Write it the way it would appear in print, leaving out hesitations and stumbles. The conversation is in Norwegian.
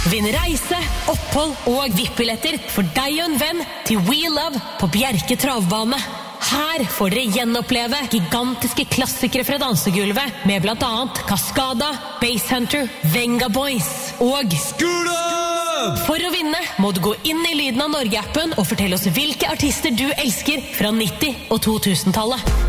Vinn reise, opphold og VIP-billetter for deg og en venn til We Love på Bjerke travbane. Her får dere gjenoppleve gigantiske klassikere fra dansegulvet med blant annet Cascada, Basshunter, Venga Boys og Skula! For å vinne må du gå inn i Lyden av Norge-appen og fortelle oss hvilke artister du elsker fra 90- og 2000-tallet.